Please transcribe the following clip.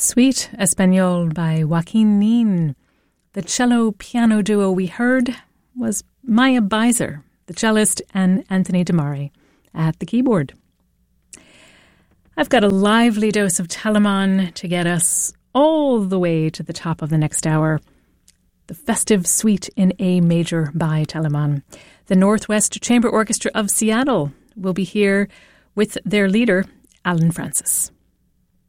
Suite Espagnole by Joaquin Nin. The cello-piano duo we heard was Maya Beiser, the cellist, and Anthony DeMare at the keyboard. I've got a lively dose of Telemann to get us all the way to the top of the next hour. The Festive Suite in A Major by Telemann. The Northwest Chamber Orchestra of Seattle will be here with their leader, Alan Francis.